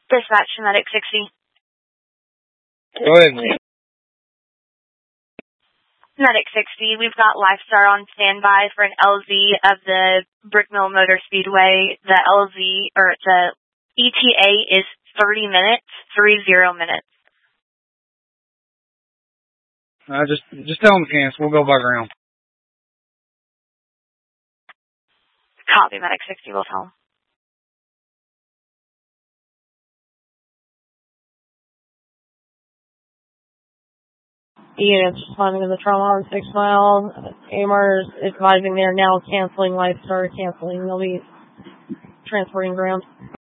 Dispatch to Medic 60. Go ahead, man. Medic 60, we've got Lifestar on standby for an LZ of the Brickmill Motor Speedway. The LZ, or the ETA is 30 minutes, 30 minutes. Just tell them to cancel. We'll go back around. Copy, Medic 60, we'll tell them. Units responding to the trauma on 6 Mile. AMR is advising they are now canceling Lifestar, canceling. They'll be transporting ground.